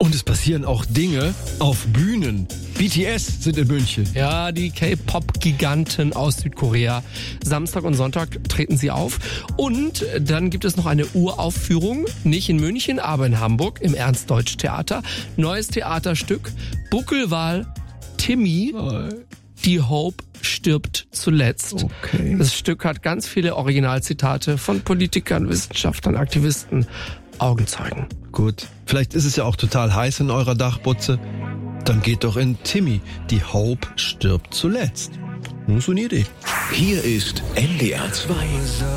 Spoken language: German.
Und es passieren auch Dinge auf Bühnen. BTS sind in München. Ja, die K-Pop-Giganten aus Südkorea. Samstag und Sonntag treten sie auf. Und dann gibt es noch eine Uraufführung, nicht in München, aber in Hamburg im Ernst-Deutsch-Theater. Neues Theaterstück, Buckelwal Timmy, die Hope stirbt zuletzt. Okay. Das Stück hat ganz viele Originalzitate von Politikern, Wissenschaftlern, Aktivisten, Augenzeugen. Gut, vielleicht ist es ja auch total heiß in eurer Dachbutze. Dann geht doch in Timmy, die Hope stirbt zuletzt. Nur so eine Idee. Hier ist NDR 2.